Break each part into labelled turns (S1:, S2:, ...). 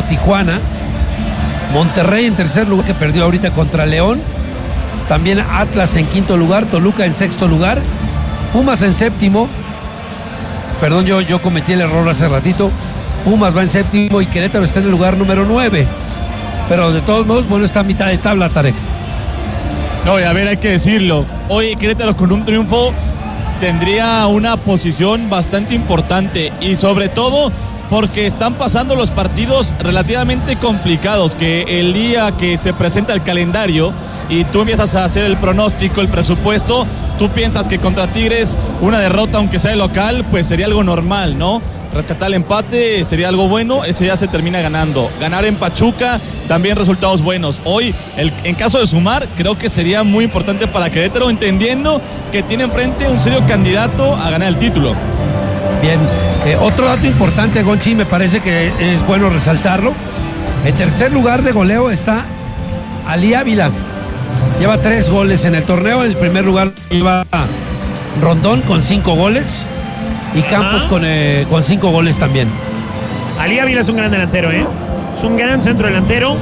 S1: Tijuana. Monterrey en tercer lugar, que perdió ahorita contra León. También Atlas en quinto lugar, Toluca en sexto lugar, Pumas en séptimo. Perdón, yo cometí el error hace ratito. Pumas va en séptimo y Querétaro está en el lugar número 9. Pero de todos modos, bueno, está a mitad de tabla, Tarek.
S2: No, y a ver, hay que decirlo. Hoy Querétaro con un triunfo tendría una posición bastante importante y sobre todo porque están pasando los partidos relativamente complicados, que el día que se presenta el calendario y tú empiezas a hacer el pronóstico, el presupuesto, tú piensas que contra Tigres una derrota, aunque sea de local, pues sería algo normal, ¿no? Rescatar el empate sería algo bueno, ese ya se termina ganando. Ganar en Pachuca, también resultados buenos. Hoy, en caso de sumar, creo que sería muy importante para Querétaro, entendiendo que tiene enfrente un serio candidato a ganar el título.
S1: Bien, otro dato importante, Gonchi, me parece que es bueno resaltarlo. En tercer lugar de goleo está Ali Ávila. Lleva 3 goles en el torneo. En el primer lugar lleva Rondón con 5 goles. Y Campos con 5 goles también.
S3: Ali Ávila es un gran delantero, ¿eh? Es un gran centro delantero.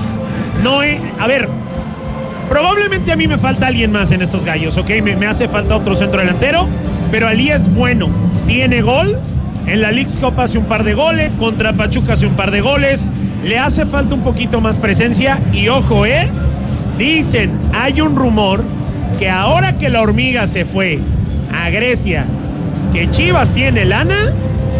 S3: A ver, probablemente a mí me falta alguien más en estos gallos, ¿ok? Me hace falta otro centro delantero, pero Ali es bueno. Tiene gol. En la Leagues Cup hace un par de goles. Contra Pachuca hace un par de goles. Le hace falta un poquito más presencia. Y ojo, dicen, hay un rumor que ahora que la Hormiga se fue a Grecia, que Chivas tiene lana,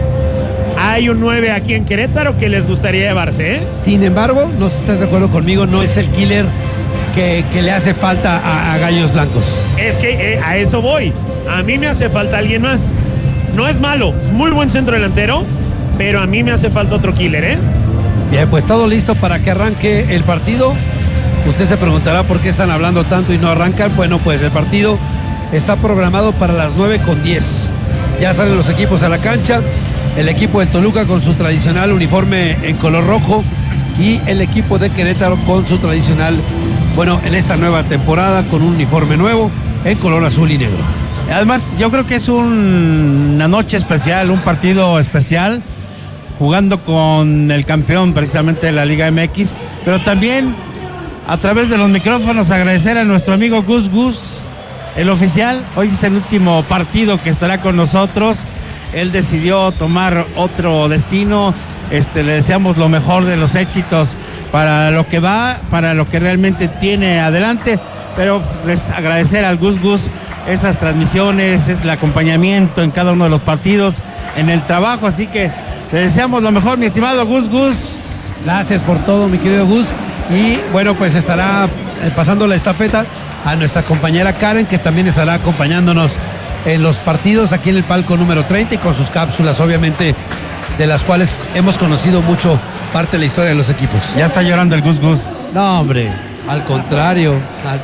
S3: hay un 9 aquí en Querétaro que les gustaría llevarse,
S1: Sin embargo, no sé si estás de acuerdo conmigo, no es el killer que le hace falta a Gallos Blancos.
S3: Es que a eso voy. A mí me hace falta alguien más. No es malo, es muy buen centro delantero, pero a mí me hace falta otro killer,
S1: Bien, pues todo listo para que arranque el partido. Usted se preguntará por qué están hablando tanto y no arrancan. Bueno, pues el partido está programado para las 9:10. Ya salen los equipos a la cancha. El equipo del Toluca con su tradicional uniforme en color rojo y el equipo de Querétaro con su tradicional, bueno, en esta nueva temporada con un uniforme nuevo en color azul y negro.
S4: Además, yo creo que es una noche especial, un partido especial, jugando con el campeón precisamente de la Liga MX, pero también a través de los micrófonos agradecer a nuestro amigo Gus Gus, el oficial. Hoy es el último partido que estará con nosotros. Él decidió tomar otro destino. Le deseamos lo mejor de los éxitos para lo que va, para lo que realmente tiene adelante, pero pues, agradecer al Gus Gus esas transmisiones, es el acompañamiento en cada uno de los partidos, en el trabajo, así que te deseamos lo mejor, mi estimado Gus Gus.
S1: Gracias por todo, mi querido Gus. Y bueno, pues estará pasando la estafeta a nuestra compañera Karen, que también estará acompañándonos en los partidos aquí en el palco número 30 y con sus cápsulas, obviamente, de las cuales hemos conocido mucho parte de la historia de los equipos.
S4: Ya está llorando el Gus Gus.
S1: No, hombre, al contrario.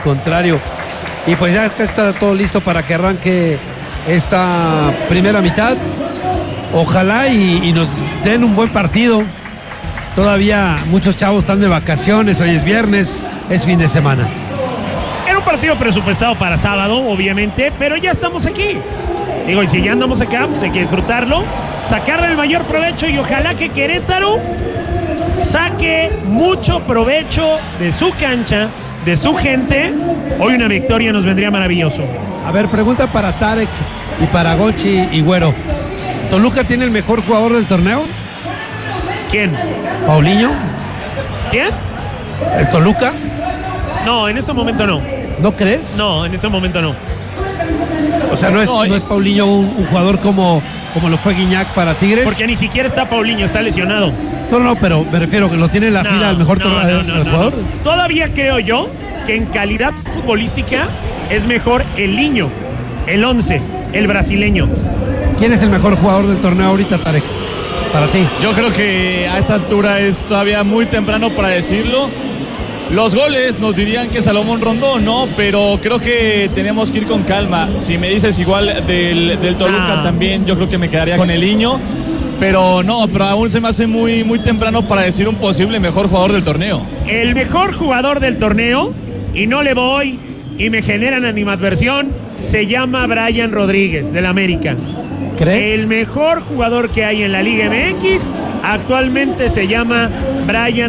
S1: Y pues ya está todo listo para que arranque esta primera mitad. Ojalá y nos den un buen partido. Todavía muchos chavos están de vacaciones, hoy es viernes, es fin de semana.
S3: Era un partido presupuestado para sábado, obviamente, pero ya estamos aquí. Digo, y si ya andamos acá, pues hay que disfrutarlo, sacarle el mayor provecho y ojalá que Querétaro saque mucho provecho de su cancha, de su gente. Hoy una victoria nos vendría maravilloso.
S1: A ver, pregunta para Tarek y para Gochi y Güero. ¿Toluca tiene el mejor jugador del torneo?
S3: ¿Quién?
S1: ¿Paulinho?
S3: ¿Quién?
S1: ¿El Toluca?
S3: No, en este momento no.
S1: ¿No crees?
S3: No, en este momento no.
S1: O sea, no es Paulinho un jugador como lo fue Guiñac para Tigres.
S3: Porque ni siquiera está Paulinho, está lesionado.
S1: No, pero me refiero que lo tiene en la fila el mejor jugador.
S3: Todavía creo yo que en calidad futbolística es mejor el Niño, el 11, el brasileño.
S1: ¿Quién es el mejor jugador del torneo ahorita, Tarek? Para ti.
S2: Yo creo que a esta altura es todavía muy temprano para decirlo. Los goles nos dirían que Salomón Rondón, ¿no? Pero creo que tenemos que ir con calma. Si me dices igual del Toluca también, yo creo que me quedaría con el Niño. Pero aún se me hace muy, muy temprano para decir un posible mejor jugador del torneo.
S3: El mejor jugador del torneo, y no le voy, y me generan animadversión, se llama Brian Rodríguez, del América.
S1: ¿Crees?
S3: El mejor jugador que hay en la Liga MX actualmente se llama Brian